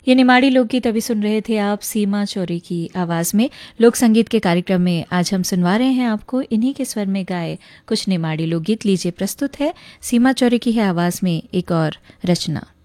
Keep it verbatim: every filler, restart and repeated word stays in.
ये निमाड़ी लोकगीत अभी सुन रहे थे आप सीमा चौरी की आवाज़ में। लोक संगीत के कार्यक्रम में आज हम सुनवा रहे हैं आपको इन्हीं के स्वर में गाए कुछ निमाड़ी लोकगीत। लीजिए प्रस्तुत है सीमा चौरी की है आवाज़ में एक और रचना।